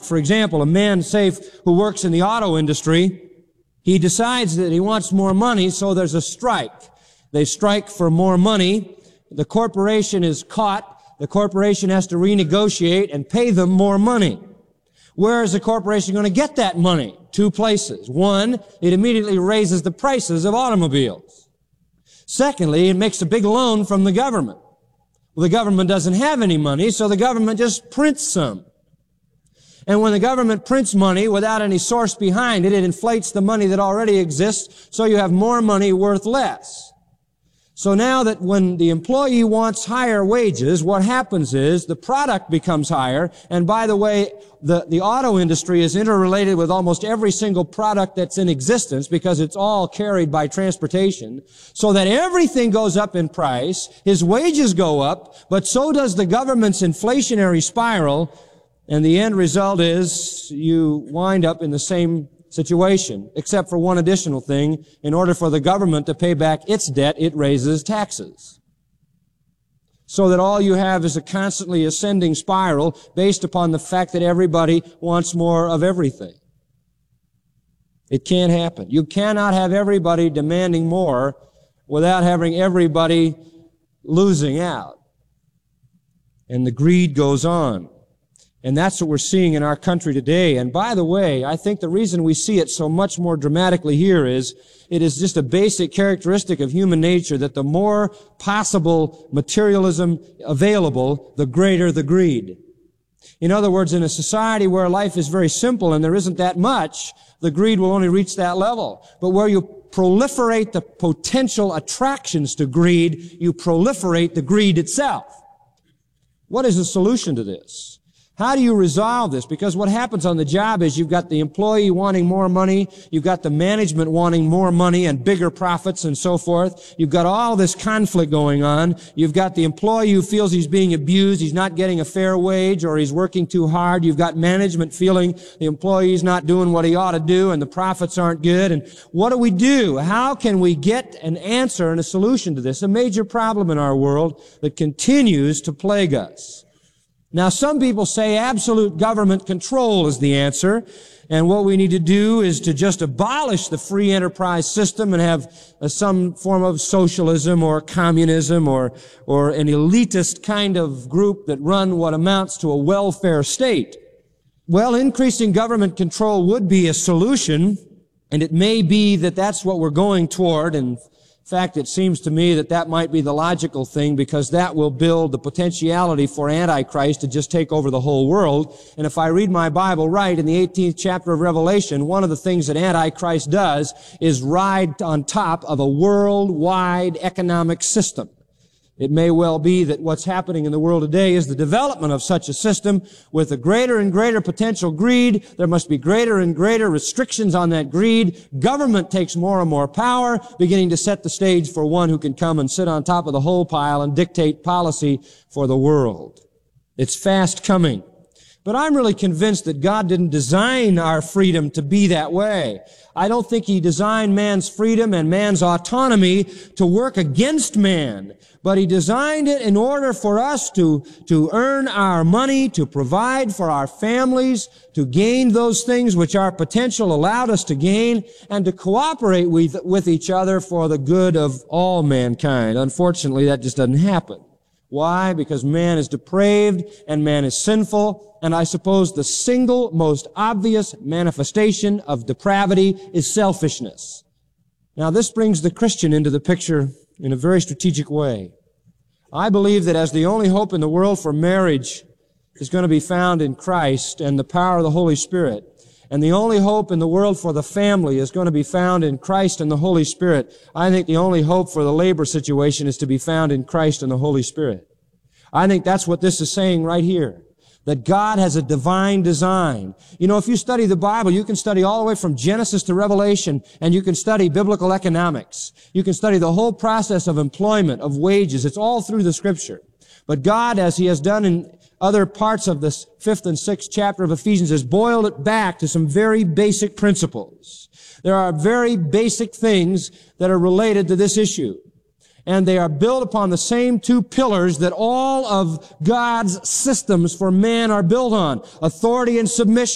For example, a man, say, who works in the auto industry, he decides that he wants more money, so there's a strike. They strike for more money. The corporation is caught. The corporation has to renegotiate and pay them more money. Where is the corporation going to get that money? Two places. One, it immediately raises the prices of automobiles. Secondly, it makes a big loan from the government. Well, the government doesn't have any money, so the government just prints some. And when the government prints money without any source behind it, it inflates the money that already exists, so you have more money worth less. So now that when the employee wants higher wages, what happens is the product becomes higher. And by the way, the auto industry is interrelated with almost every single product that's in existence because it's all carried by transportation. So that everything goes up in price. His wages go up, but so does the government's inflationary spiral. And the end result is you wind up in the same situation, except for one additional thing. In order for the government to pay back its debt, it raises taxes. So that all you have is a constantly ascending spiral based upon the fact that everybody wants more of everything. It can't happen. You cannot have everybody demanding more without having everybody losing out. And the greed goes on. And that's what we're seeing in our country today. And by the way, I think the reason we see it so much more dramatically here is it is just a basic characteristic of human nature that the more possible materialism available, the greater the greed. In other words, in a society where life is very simple and there isn't that much, the greed will only reach that level. But where you proliferate the potential attractions to greed, you proliferate the greed itself. What is the solution to this? How do you resolve this? Because what happens on the job is you've got the employee wanting more money, you've got the management wanting more money and bigger profits and so forth. You've got all this conflict going on. You've got the employee who feels he's being abused, he's not getting a fair wage, or he's working too hard. You've got management feeling the employee's not doing what he ought to do and the profits aren't good. And what do? How can we get an answer and a solution to this? A major problem in our world that continues to plague us. Now, some people say absolute government control is the answer, and what we need to do is to just abolish the free enterprise system and have some form of socialism or communism or an elitist kind of group that run what amounts to a welfare state. Well, increasing government control would be a solution, and it may be that that's what we're going toward. In fact, it seems to me that that might be the logical thing because that will build the potentiality for Antichrist to just take over the whole world. And if I read my Bible right, in the 18th chapter of Revelation, one of the things that Antichrist does is ride on top of a worldwide economic system. It may well be that what's happening in the world today is the development of such a system with a greater and greater potential greed. There must be greater and greater restrictions on that greed. Government takes more and more power, beginning to set the stage for one who can come and sit on top of the whole pile and dictate policy for the world. It's fast coming. But I'm really convinced that God didn't design our freedom to be that way. I don't think He designed man's freedom and man's autonomy to work against man. But He designed it in order for us to earn our money, to provide for our families, to gain those things which our potential allowed us to gain, and to cooperate with each other for the good of all mankind. Unfortunately, that just doesn't happen. Why? Because man is depraved and man is sinful, and I suppose the single most obvious manifestation of depravity is selfishness. Now, this brings the Christian into the picture in a very strategic way. I believe that as the only hope in the world for marriage is going to be found in Christ and the power of the Holy Spirit, and the only hope in the world for the family is going to be found in Christ and the Holy Spirit, I think the only hope for the labor situation is to be found in Christ and the Holy Spirit. I think that's what this is saying right here. That God has a divine design. You know, if you study the Bible, you can study all the way from Genesis to Revelation, and you can study biblical economics. You can study the whole process of employment, of wages. It's all through the Scripture. But God, as He has done in other parts of this 5th and 6th chapter of Ephesians, has boiled it back to some very basic principles. There are very basic things that are related to this issue. And they are built upon the same two pillars that all of God's systems for man are built on: authority and submission.